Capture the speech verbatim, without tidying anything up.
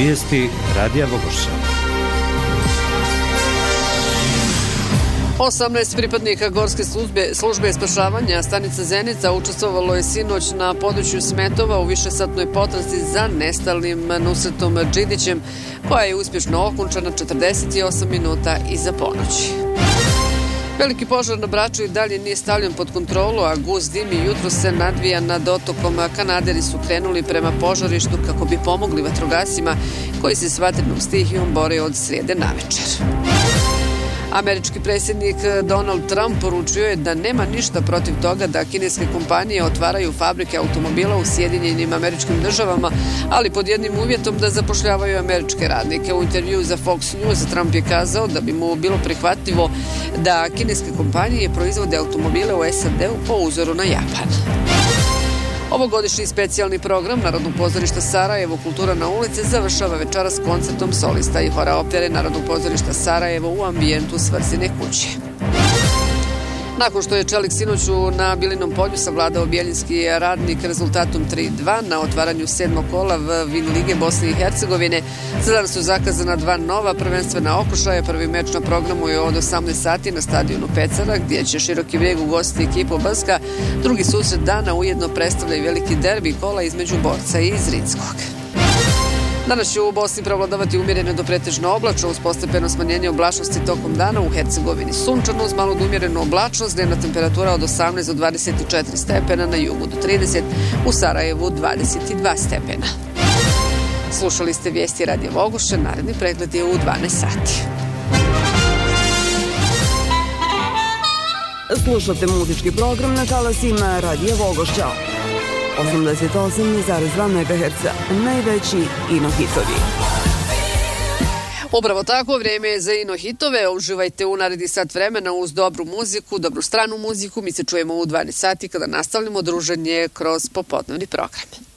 Vijesti Radija Vogošća. osamnaest pripadnika Gorske službe, službe spašavanja stanica Zenica učestvovalo je sinoć na području Smetova u višesatnoj potrazi za nestalim Nusretom Džidićem, koja je uspješno okončana četrdeset osam minuta iza ponoći. Veliki požar na Braču i dalje nije stavljen pod kontrolu, a gust dimi jutro se nadvija nad otokom. Kanaderi su krenuli prema požarištu kako bi pomogli vatrogasima koji se s vatrenom stihijom bore od srijede navečer. Američki predsjednik Donald Trump poručio je da nema ništa protiv toga da kineske kompanije otvaraju fabrike automobila u Sjedinjenim Američkim Državama, ali pod jednim uvjetom da zapošljavaju američke radnike. U intervjuu za Fox News Trump je kazao da bi mu bilo prihvatljivo da kineske kompanije proizvode automobile u S A D-u po uzoru na Japan. Ovogodišnji specijalni program Narodnog pozorišta Sarajevo Kultura na ulici završava večeras koncertom solista i hora opere Narodnog pozorišta Sarajevo u ambijentu Svrsine kuće. Nakon što je Čelik sinoću na Bilinom polju savladao bjeljinski Radnik rezultatom tri dva na otvaranju sedmog kola Vin Lige Bosne i Hercegovine, za danas su zakazana dva nova prvenstvena okušaja. Prvi meč na programu je od osamnaest sati na stadionu Pecara, gdje će Široki Brijeg ugostiti ekipu Brska. Drugi susret dana ujedno predstavlja i veliki derbi kola između Borca i Zrinskog. Danas će u Bosni prevladavati umjereno do pretežno oblačno uz postepeno smanjenje oblačnosti tokom dana. U Hercegovini sunčano uz malo do umjerenu oblačnost, dnevna temperatura od osamnaest do dvadeset četiri stepena, na jugu do trideset, u Sarajevu dvadeset dva stepena. Slušali ste vijesti Radija Vogošća, naredni pregled je u dvanaest sati. Slušate muzički program na talasima Radija Vogošća. osamdeset osam zarez dva megaherca, najveći ino hitovi. Upravo tako, vrijeme je za ino hitove. Uživajte u naredni sat vremena uz dobru muziku, dobru stranu muziku. Mi se čujemo u dvanaest sati kada nastavljamo druženje kroz popodnevni program.